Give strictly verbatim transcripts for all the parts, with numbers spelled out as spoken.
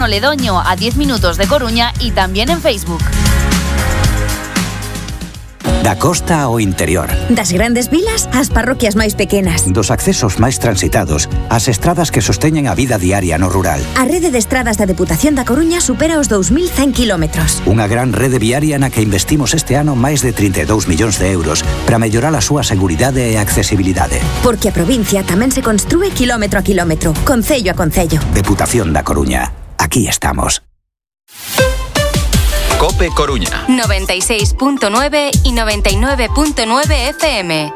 Polígono Ledoño, a diez minutos de Coruña, y también en Facebook. Da costa ao interior. Das grandes vilas ás parroquias máis pequenas. Dos accesos máis transitados ás estradas que sosteñen a vida diaria no rural. A rede de estradas da Deputación da Coruña supera os dous mil cen kilómetros. Unha gran rede viaria na que investimos este ano máis de trinta e dous millóns de euros para mellorar a súa seguridade e accesibilidade. Porque a provincia tamén se construe kilómetro a kilómetro, concello a concello. Deputación da Coruña. Aquí estamos. COPE Coruña. noventa y seis punto nueve y noventa y nueve punto nueve F M.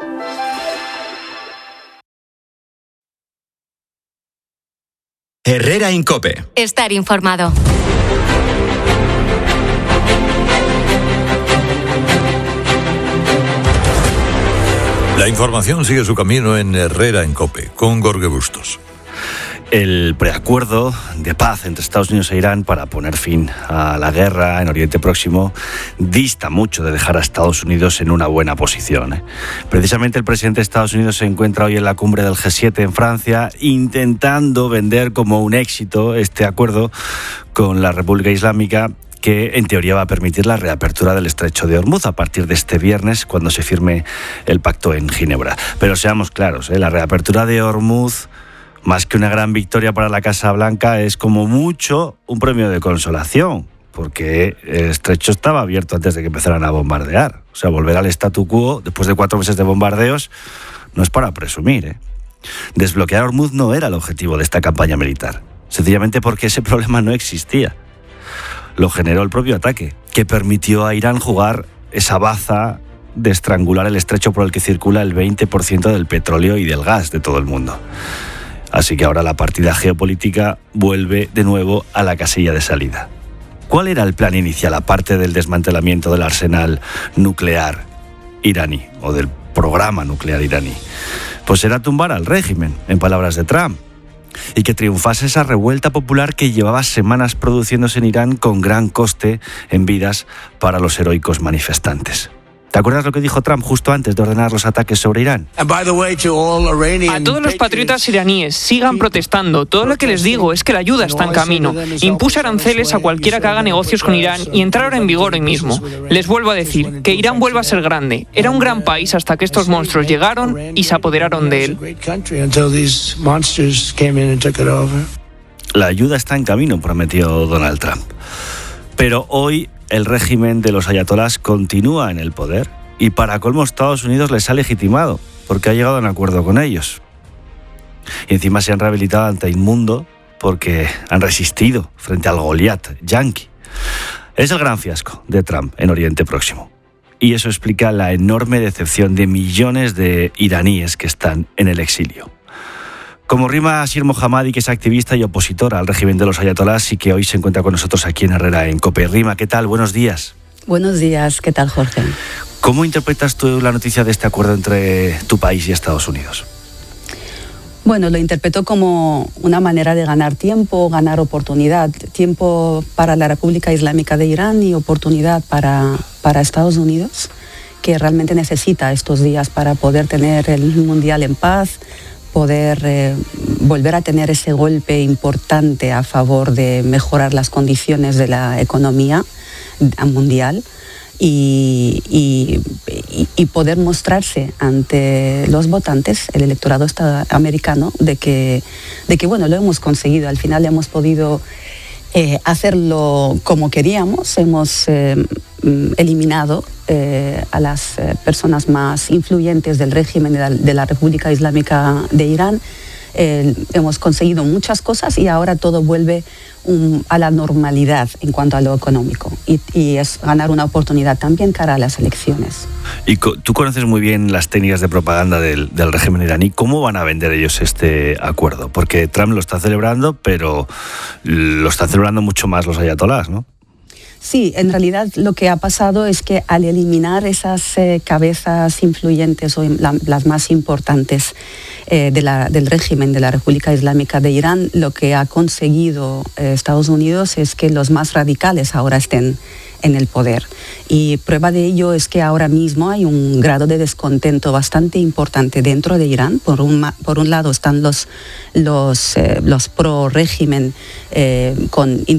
Herrera en COPE. Estar informado. La información sigue su camino en Herrera en COPE, con Jorge Bustos. El preacuerdo de paz entre Estados Unidos e Irán para poner fin a la guerra en Oriente Próximo dista mucho de dejar a Estados Unidos en una buena posición. ¿eh? Precisamente el presidente de Estados Unidos se encuentra hoy en la cumbre del G siete en Francia, intentando vender como un éxito este acuerdo con la República Islámica, que en teoría va a permitir la reapertura del Estrecho de Hormuz a partir de este viernes, cuando se firme el pacto en Ginebra. Pero seamos claros, ¿eh? la reapertura de Hormuz, más que una gran victoria para la Casa Blanca, es como mucho un premio de consolación, porque el estrecho estaba abierto antes de que empezaran a bombardear. O sea, volver al statu quo después de cuatro meses de bombardeos no es para presumir. ¿eh? Desbloquear Hormuz no era el objetivo de esta campaña militar, sencillamente porque ese problema no existía. Lo generó el propio ataque, que permitió a Irán jugar esa baza de estrangular el estrecho por el que circula el veinte por ciento del petróleo y del gas de todo el mundo. Así que ahora la partida geopolítica vuelve de nuevo a la casilla de salida. ¿Cuál era el plan inicial, aparte del desmantelamiento del arsenal nuclear iraní o del programa nuclear iraní? Pues era tumbar al régimen, en palabras de Trump, y que triunfase esa revuelta popular que llevaba semanas produciéndose en Irán con gran coste en vidas para los heroicos manifestantes. ¿Te acuerdas lo que dijo Trump justo antes de ordenar los ataques sobre Irán? A todos los patriotas iraníes, sigan protestando. Todo lo que les digo es que la ayuda está en camino. Impuse aranceles a cualquiera que haga negocios con Irán y entraron en vigor hoy mismo. Les vuelvo a decir, que Irán vuelva a ser grande. Era un gran país hasta que estos monstruos llegaron y se apoderaron de él. La ayuda está en camino, prometió Donald Trump. Pero hoy el régimen de los ayatolás continúa en el poder y para colmo Estados Unidos les ha legitimado porque ha llegado a un acuerdo con ellos. Y encima se han rehabilitado ante Inmundo porque han resistido frente al Goliat yanqui. Es el gran fiasco de Trump en Oriente Próximo. Y eso explica la enorme decepción de millones de iraníes que están en el exilio. Como Rima Asir Mohammadi, que es activista y opositora al régimen de los ayatolás y que hoy se encuentra con nosotros aquí en Herrera en COPE. Rima, ¿qué tal? Buenos días. Buenos días, ¿qué tal, Jorge? ¿Cómo interpretas tú la noticia de este acuerdo entre tu país y Estados Unidos? Bueno, lo interpreto como una manera de ganar tiempo, ganar oportunidad. Tiempo para la República Islámica de Irán y oportunidad para, para Estados Unidos, que realmente necesita estos días para poder tener el Mundial en paz, poder eh, volver a tener ese golpe importante a favor de mejorar las condiciones de la economía mundial y, y, y poder mostrarse ante los votantes, el electorado americano, de que, de que bueno, lo hemos conseguido. Al final hemos podido eh, hacerlo como queríamos, hemos eh, eliminado eh, a las eh, personas más influyentes del régimen de la, de la República Islámica de Irán. Eh, hemos conseguido muchas cosas y ahora todo vuelve um, a la normalidad en cuanto a lo económico y, y es ganar una oportunidad también cara a las elecciones. Y co- tú conoces muy bien las técnicas de propaganda del, del régimen iraní. ¿Cómo van a vender ellos este acuerdo? Porque Trump lo está celebrando, pero lo están celebrando mucho más los ayatolás, ¿no? Sí, en realidad lo que ha pasado es que al eliminar esas eh, cabezas influyentes o la, las más importantes eh, de la, del régimen de la República Islámica de Irán, lo que ha conseguido eh, Estados Unidos es que los más radicales ahora estén en el poder. Y prueba de ello es que ahora mismo hay un grado de descontento bastante importante dentro de Irán. Por un, por un lado están los, los, eh, los pro-régimen eh, con